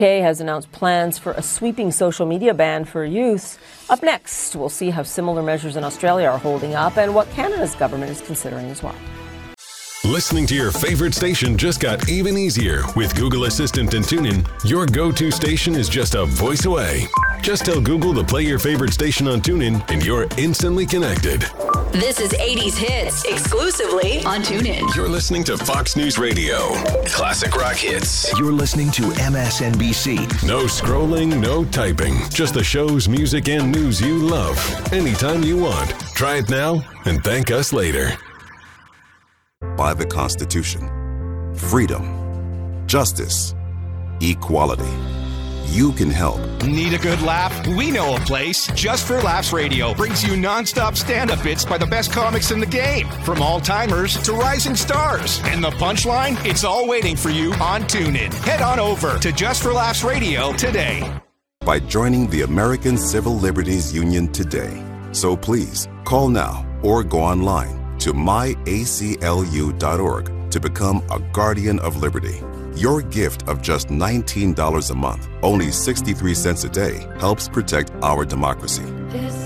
UK has announced plans for a sweeping social media ban for youth. Up next, we'll see how similar measures in Australia are holding up and what Canada's government is considering as well. Listening to your favorite station just got even easier. With Google Assistant and TuneIn, your go-to station is just a voice away. Just tell Google to play your favorite station on TuneIn and you're instantly connected. This is 80s Hits, exclusively on TuneIn. You're listening to Fox News Radio. Classic rock hits. You're listening to MSNBC. No scrolling, no typing. Just the shows, music, and news you love. Anytime you want. Try it now and thank us later. By the Constitution, freedom, justice, equality. You can help. Need a good laugh? We know a place. Just for Laughs Radio brings you non-stop stand-up bits by the best comics in the game, from all-timers to rising stars. And the punchline? It's all waiting for you on TuneIn. Head on over to Just for Laughs Radio today. By joining the American Civil Liberties Union today. So please, call now or go online to myaclu.org to become a Guardian of Liberty. Your gift of just $19 a month, only 63 cents a day, helps protect our democracy.